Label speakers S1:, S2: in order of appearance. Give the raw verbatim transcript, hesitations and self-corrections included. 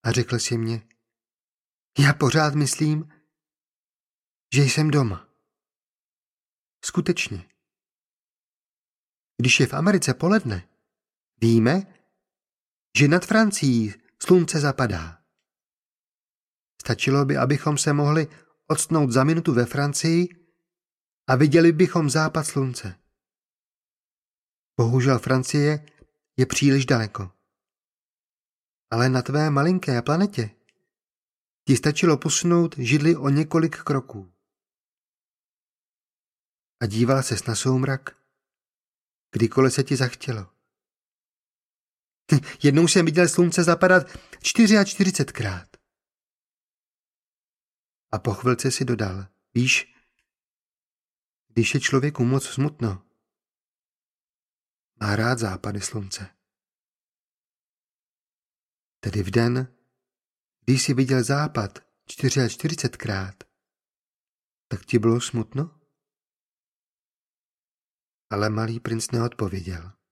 S1: a řekl si mě, já pořád myslím, že jsem doma. Skutečně. Když je v Americe poledne, víme, že nad Francií slunce zapadá. Stačilo by, abychom se mohli odstnout za minutu ve Francii a viděli bychom západ slunce. Bohužel Francie je příliš daleko. Ale na tvé malinké planetě ti stačilo posunout židli o několik kroků. A díval ses na soumrak, kdykoliv se ti zachtělo. Jednou jsem viděl slunce zapadat čtyřiačtyřicetkrát. A po chvilce si dodal, víš, když je člověku moc smutno, má rád západy slunce. Tedy v den, když jsi viděl západ čtyřiačtyřicetkrát, tak ti bylo smutno? Ale malý princ neodpověděl.